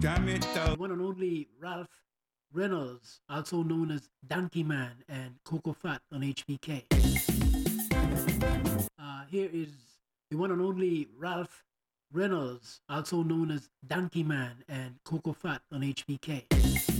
Jam it The out. one and only Ralph Reynolds, also known as Donkey Man and Coco Fat on HBK. Here is the one and only Ralph Reynolds, also known as Donkey Man and Coco Fat on HBK.